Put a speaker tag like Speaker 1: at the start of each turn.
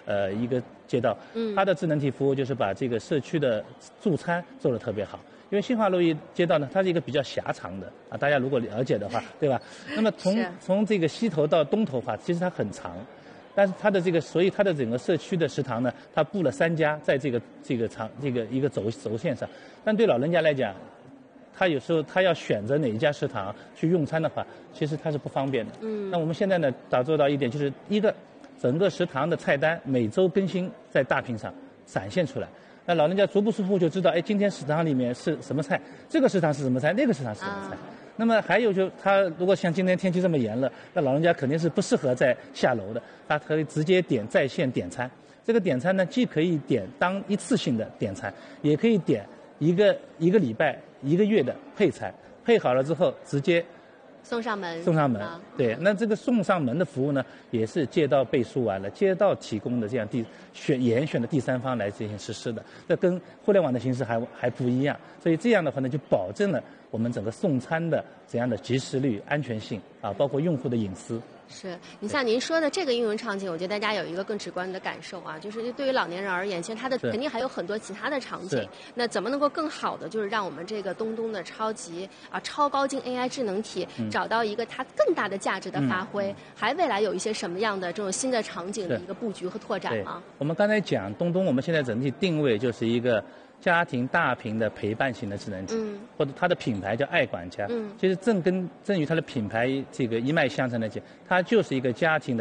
Speaker 1: 一个街道，它的智能体服务就是把这个社区的助餐做得特别好。因为新华路一街道呢，它是一个比较狭长的啊，大家如果了解的话，对吧？那么从这个西头到东头的话，其实它很长，但是它的这个，所以它的整个社区的食堂呢，它布了3家在这个一个轴线上。但对老人家来讲，他有时候他要选择哪一家食堂去用餐的话，其实他是不方便的。那我们现在呢，做到一点，就是一个整个食堂的菜单每周更新在大屏上展现出来。那老人家足不出户就知道，哎，今天食堂里面是什么菜，这个食堂是什么菜，那个食堂是什么菜。那么还有他如果像今天天气这么炎热，那老人家肯定是不适合再下楼的，他可以直接在线点餐。这个点餐呢，既可以点当一次性的点餐，也可以点一个礼拜、1个月的配餐，配好了之后直接
Speaker 2: 送上门。
Speaker 1: 对，那这个送上门的服务呢，也是街道背书完了，街道提供的这样严选的第三方来进行实施的，这跟互联网的形式还不一样。所以这样的话呢，就保证了我们整个送餐的这样的及时率、安全性啊，包括用户的隐私。
Speaker 2: 是你像您说的这个应用场景，我觉得大家有一个更直观的感受啊，就是对于老年人而言，其实他的肯定还有很多其他的场景。那怎么能够更好的，就是让我们这个东东的超高精 AI 智能体找到一个它更大的价值的发挥？还未来有一些什么样的这种新的场景的一个布局和拓展吗？
Speaker 1: 我们刚才讲东东，我们现在整体定位就是一个家庭大屏的陪伴型的智能体，或者它的品牌叫爱管家。其实正与它的品牌这个一脉相承的讲，它就是一个家庭的